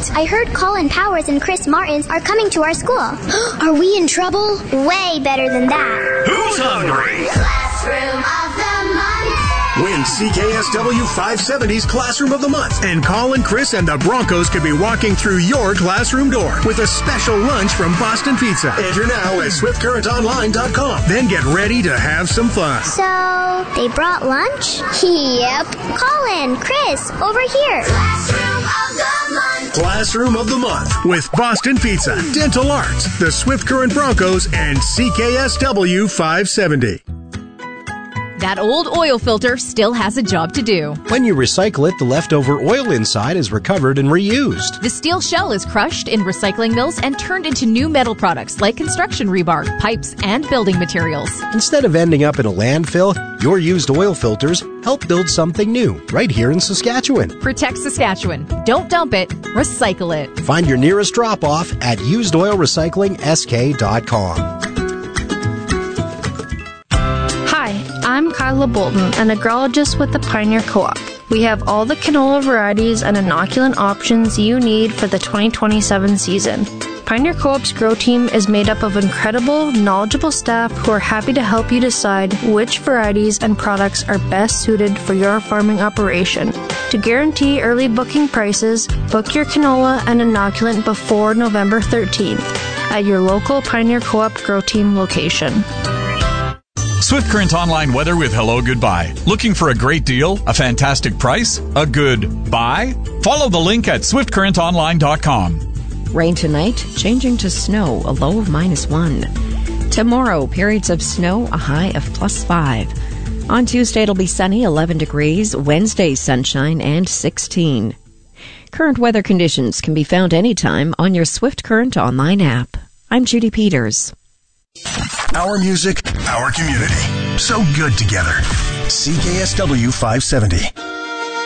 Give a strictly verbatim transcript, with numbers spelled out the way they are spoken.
What? I heard Colin Powers and Chris Martins are coming to our school. Are we in trouble? Way better than that. Who's hungry? Classroom of the Month. Win C K S W five seventy's Classroom of the Month. And Colin, Chris, and the Broncos could be walking through your classroom door with a special lunch from Boston Pizza. Enter now at swift current online dot com. Then get ready to have some fun. So, they brought lunch? Yep. Colin, Chris, over here. Classroom of the Month. Classroom of the Month with Boston Pizza, Dental Arts, the Swift Current Broncos, and C K S W five seventy. That old oil filter still has a job to do. When you recycle it, the leftover oil inside is recovered and reused. The steel shell is crushed in recycling mills and turned into new metal products like construction rebar, pipes, and building materials. Instead of ending up in a landfill, your used oil filters help build something new right here in Saskatchewan. Protect Saskatchewan. Don't dump it. Recycle it. Find your nearest drop-off at used oil recycling s k dot com. I'm Kyla Bolton, an agrologist with the Pioneer Co-op. We have all the canola varieties and inoculant options you need for the twenty twenty-seven season. Pioneer Co-op's grow team is made up of incredible, knowledgeable staff who are happy to help you decide which varieties and products are best suited for your farming operation. To guarantee early booking prices, book your canola and inoculant before November thirteenth at your local Pioneer Co-op grow team location. Swift Current Online weather with Hello Goodbye. Looking for a great deal? A fantastic price? A good buy? Follow the link at swift current online dot com. Rain tonight, changing to snow, a low of minus one. Tomorrow, periods of snow, a high of plus five. On Tuesday, it'll be sunny, eleven degrees. Wednesday, sunshine, and sixteen. Current weather conditions can be found anytime on your Swift Current Online app. I'm Judy Peters. Our music, our community. So good together. C K S W five seventy.